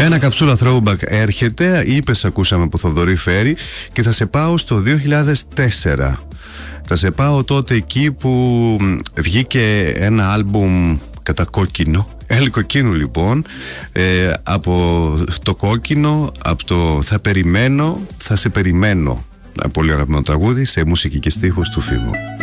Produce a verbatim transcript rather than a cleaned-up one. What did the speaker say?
Ένα καψούλα throwback έρχεται, είπες ακούσαμε από Θοδωρή Φέρη, και θα σε πάω στο δύο χιλιάδες τέσσερα. Θα σε πάω τότε εκεί που βγήκε ένα άλμπουμ κατά κόκκινο, Έλλη Κοκκίνου λοιπόν, ε, από το κόκκινο, από το θα περιμένω, θα σε περιμένω. Ένα πολύ αγαπημένο τραγούδι σε μουσική και στίχους του Φίβου.